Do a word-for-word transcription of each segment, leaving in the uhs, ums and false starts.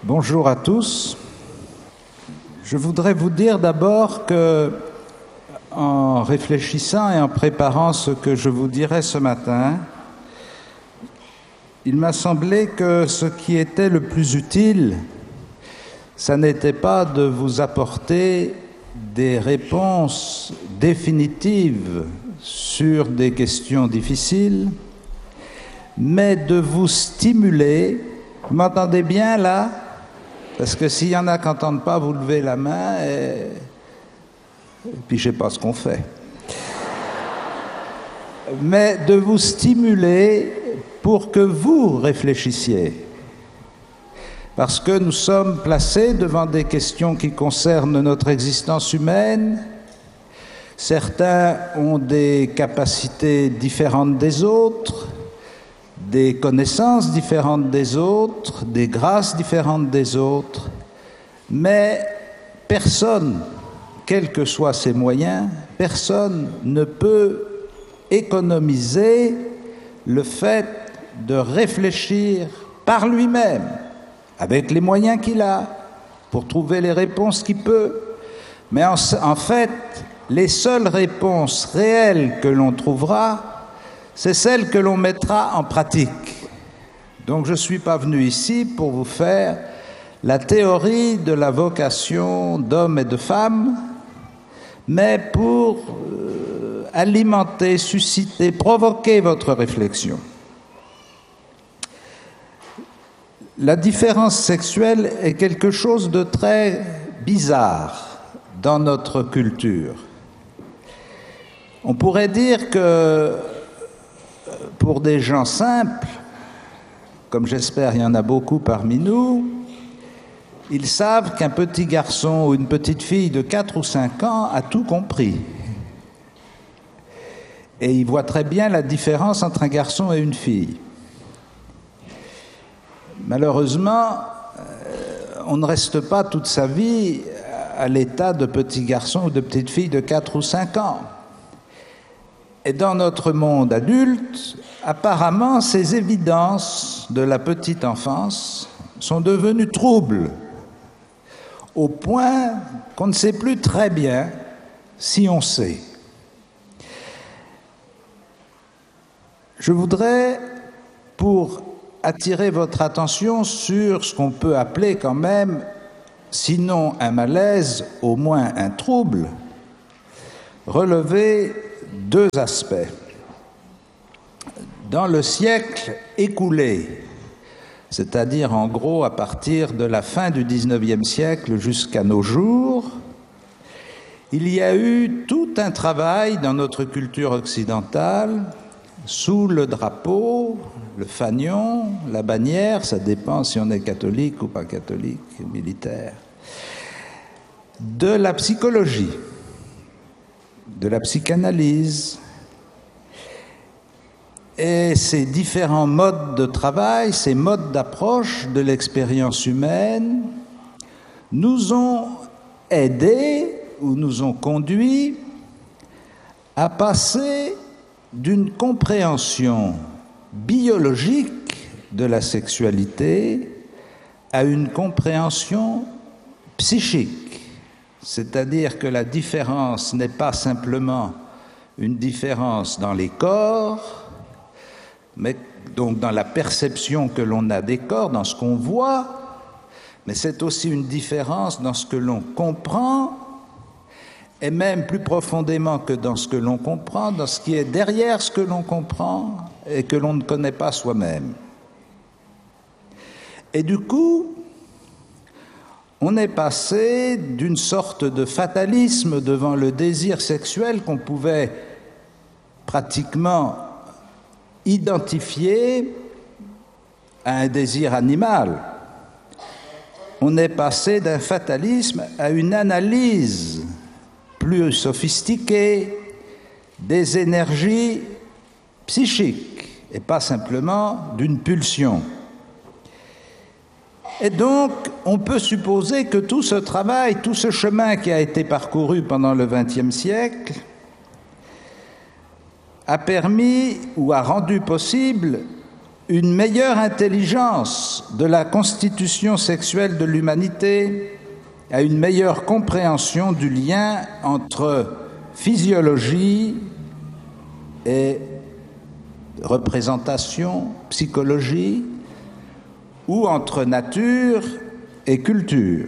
Bonjour à tous. Je voudrais vous dire d'abord que, en réfléchissant et en préparant ce que je vous dirai ce matin, il m'a semblé que ce qui était le plus utile, ça n'était pas de vous apporter des réponses définitives sur des questions difficiles, mais de vous stimuler. Vous m'entendez bien là? Parce que s'il y en a qui n'entendent pas, vous levez la main et, et puis je ne sais pas ce qu'on fait. Mais de vous stimuler pour que vous réfléchissiez. Parce que nous sommes placés devant des questions qui concernent notre existence humaine. Certains ont des capacités différentes des autres, des connaissances différentes des autres, des grâces différentes des autres, mais personne, quels que soient ses moyens, personne ne peut économiser le fait de réfléchir par lui-même, avec les moyens qu'il a, pour trouver les réponses qu'il peut. Mais en, en fait, les seules réponses réelles que l'on trouvera, c'est celle que l'on mettra en pratique. Donc je ne suis pas venu ici pour vous faire la théorie de la vocation d'hommes et de femmes, mais pour euh, alimenter, susciter, provoquer votre réflexion. La différence sexuelle est quelque chose de très bizarre dans notre culture. On pourrait dire que pour des gens simples, comme j'espère il y en a beaucoup parmi nous, ils savent qu'un petit garçon ou une petite fille de quatre ou cinq ans a tout compris. Et ils voient très bien la différence entre un garçon et une fille. Malheureusement, on ne reste pas toute sa vie à l'état de petit garçon ou de petite fille de quatre ou cinq ans. Et dans notre monde adulte, apparemment, ces évidences de la petite enfance sont devenues troubles, au point qu'on ne sait plus très bien si on sait. Je voudrais, pour attirer votre attention sur ce qu'on peut appeler quand même, sinon un malaise, au moins un trouble, relever deux aspects. Dans le siècle écoulé, c'est-à-dire en gros à partir de la fin du dix-neuvième siècle jusqu'à nos jours, il y a eu tout un travail dans notre culture occidentale sous le drapeau, le fanion, la bannière, ça dépend si on est catholique ou pas catholique, militaire, de la psychologie, de la psychanalyse. Et ces différents modes de travail, ces modes d'approche de l'expérience humaine nous ont aidés ou nous ont conduits à passer d'une compréhension biologique de la sexualité à une compréhension psychique. C'est-à-dire que la différence n'est pas simplement une différence dans les corps, mais donc dans la perception que l'on a des corps, dans ce qu'on voit, mais c'est aussi une différence dans ce que l'on comprend, et même plus profondément que dans ce que l'on comprend, dans ce qui est derrière ce que l'on comprend et que l'on ne connaît pas soi-même. Et du coup, on est passé d'une sorte de fatalisme devant le désir sexuel qu'on pouvait pratiquement identifier à un désir animal. On est passé d'un fatalisme à une analyse plus sophistiquée des énergies psychiques et pas simplement d'une pulsion. Et donc, on peut supposer que tout ce travail, tout ce chemin qui a été parcouru pendant le vingtième siècle a permis ou a rendu possible une meilleure intelligence de la constitution sexuelle de l'humanité, à une meilleure compréhension du lien entre physiologie et représentation, psychologie, ou entre nature et culture.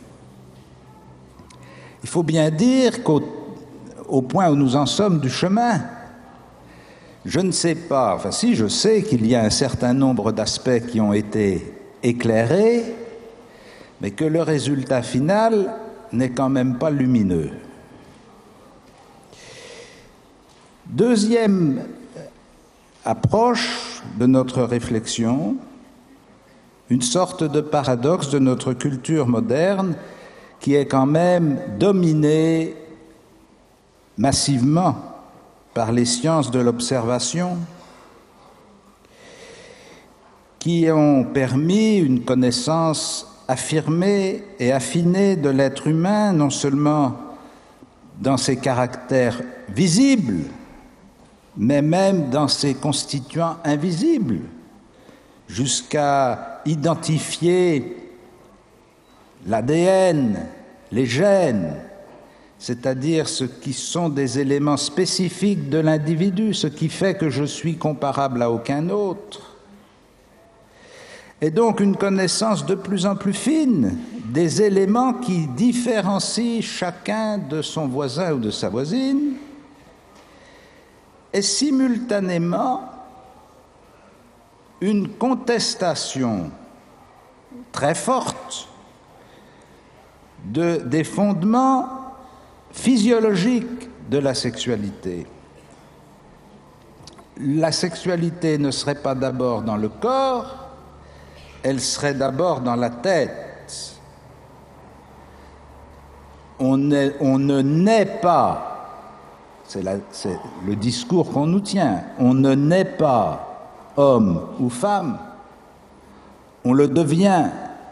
Il faut bien dire qu'au au point où nous en sommes du chemin, je ne sais pas, enfin si, je sais qu'il y a un certain nombre d'aspects qui ont été éclairés, mais que le résultat final n'est quand même pas lumineux. Deuxième approche de notre réflexion, une sorte de paradoxe de notre culture moderne qui est quand même dominée massivement par les sciences de l'observation, qui ont permis une connaissance affirmée et affinée de l'être humain, non seulement dans ses caractères visibles, mais même dans ses constituants invisibles, jusqu'à identifier l'A D N, les gènes, c'est-à-dire ce qui sont des éléments spécifiques de l'individu, ce qui fait que je suis comparable à aucun autre. Et donc une connaissance de plus en plus fine des éléments qui différencient chacun de son voisin ou de sa voisine, et simultanément une contestation très forte de, des fondements physiologique de la sexualité. La sexualité ne serait pas d'abord dans le corps, elle serait d'abord dans la tête. On, est, on ne naît pas, c'est, la, c'est le discours qu'on nous tient, on ne naît pas homme ou femme, on le devient.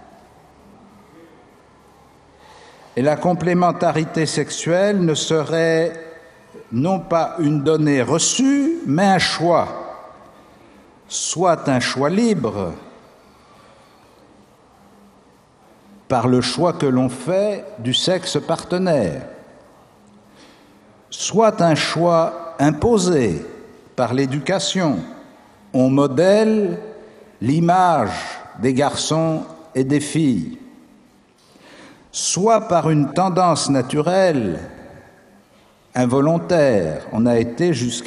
Et la complémentarité sexuelle ne serait non pas une donnée reçue, mais un choix, soit un choix libre, par le choix que l'on fait du sexe partenaire, soit un choix imposé par l'éducation. On modèle l'image des garçons et des filles, soit par une tendance naturelle, involontaire. On a été jusqu'à